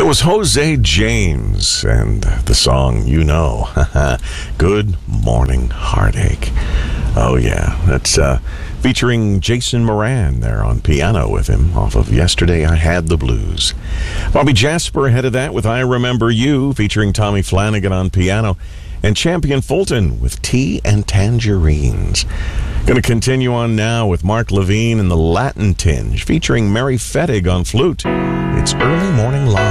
was Jose James and the song, you know, Good Morning Heartache. Oh, yeah. That's featuring Jason Moran there on piano with him off of Yesterday I Had the Blues. Bobby Jasper ahead of that with I Remember You featuring Tommy Flanagan on piano. And Champion Fulton with Tea and Tangerines. Going to continue on now with Mark Levine and the Latin Tinge featuring Mary Fettig on flute. It's Early Morning Live.